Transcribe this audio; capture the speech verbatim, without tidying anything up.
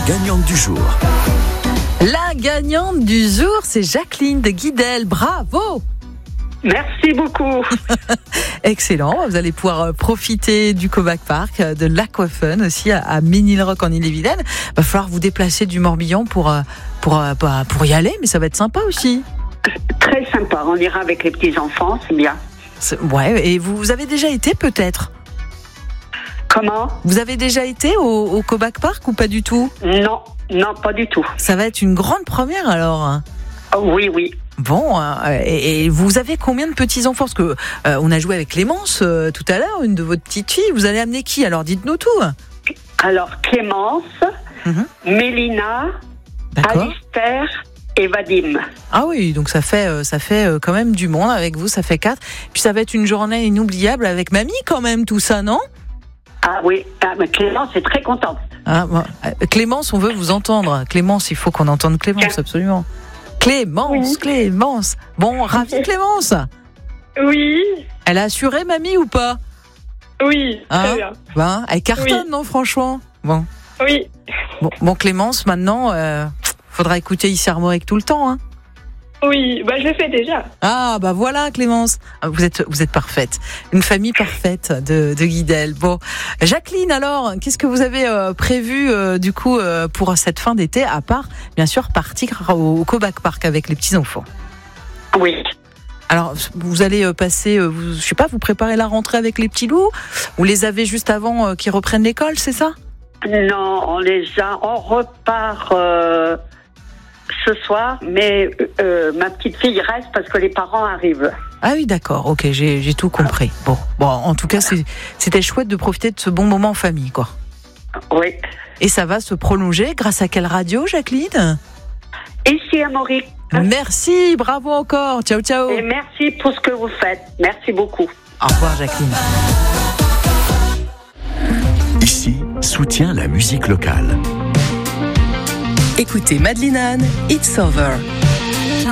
gagnante du jour. La gagnante du jour, c'est Jacqueline de Guidel. Bravo! Merci beaucoup. Excellent. Vous allez pouvoir profiter du Cobac Park, de l'Aquafun aussi à Ménilrock en Ille-et-Vilaine. Va falloir vous déplacer du Morbihan pour, pour, pour, pour y aller, mais ça va être sympa aussi. Très sympa. On ira avec les petits-enfants, c'est bien. C'est, ouais, et vous, vous avez déjà été peut-être? Comment? Vous avez déjà été au, au Cobac Park ou pas du tout? Non, non, pas du tout. Ça va être une grande première alors. Oh, oui, oui. Bon, euh, et, et vous avez combien de petits-enfants? Parce que euh, on a joué avec Clémence euh, tout à l'heure, une de vos petites filles. Vous allez amener qui? Alors dites-nous tout. Alors Clémence, mm-hmm. Mélina, D'accord. Alistair et Vadim. Ah oui, donc ça fait euh, ça fait euh, quand même du monde avec vous, ça fait quatre. Puis ça va être une journée inoubliable avec mamie quand même, tout ça, non? Ah oui, ah, mais Clémence est très contente. Ah, bon. Clémence, on veut vous entendre. Clémence, il faut qu'on entende Clémence, absolument. Clémence, oui. Clémence. Bon, ravie Clémence. Oui. Elle a assuré mamie ou pas? Oui, hein très bien. Ben, elle cartonne, oui. non, franchement. Bon. Oui. Bon, bon Clémence, maintenant, euh, faudra écouter Ici Armorique tout le temps, hein. Oui, bah je le fais déjà. Ah, bah voilà, Clémence. Vous êtes, vous êtes parfaite. Une famille parfaite de, de Guidel. Bon. Jacqueline, alors, qu'est-ce que vous avez euh, prévu, euh, du coup, euh, pour cette fin d'été, à part, bien sûr, partir au, au Cobac Park avec les petits-enfants? Oui. Alors, vous allez passer, euh, vous, je sais pas, vous préparez la rentrée avec les petits loups? Vous les avez juste avant euh, qu'ils reprennent l'école, c'est ça? Non, on les a, on repart... Euh... ce soir, mais euh, ma petite fille reste parce que les parents arrivent. Ah oui, d'accord, ok, j'ai, j'ai tout compris. Bon, bon, en tout cas, c'est, c'était chouette de profiter de ce bon moment en famille, quoi. Oui. Et ça va se prolonger grâce à quelle radio, Jacqueline? Ici Armorique. Merci, bravo encore, ciao, ciao. Et merci pour ce que vous faites, merci beaucoup. Au revoir, Jacqueline. Ici, soutient la musique locale. Écoutez Madeleine Anne, It's Over.